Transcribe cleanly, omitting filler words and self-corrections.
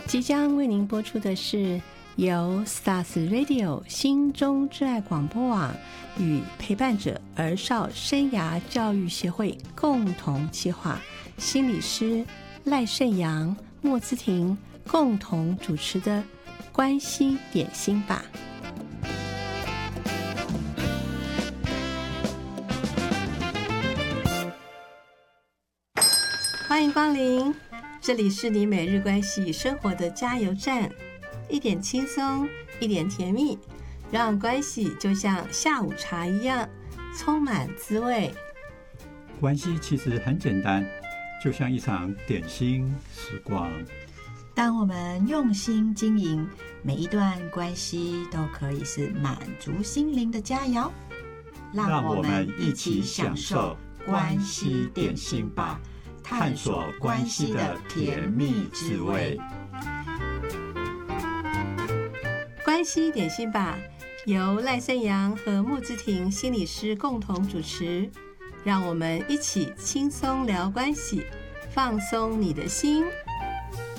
即将为您播出的是由 Stars Radio 心中之爱广播网与陪伴者儿少生涯教育协会共同企划，心理师赖胜阳、莫姿婷共同主持的关系点心吧。欢迎光临，这里是你每日关系与生活的加油站，一点轻松，一点甜蜜，让关系就像下午茶一样充满滋味。 关系其实很简单，就像一场点心时光。 当我们用心经营，每一段关系都可以是满足心灵的佳肴。 让我们一起享受关系点心吧，探索关系的甜蜜滋味。 关系点心吧，由赖胜阳和莫姿婷心理师共同主持，让我们一起轻松聊关系，放松你的心，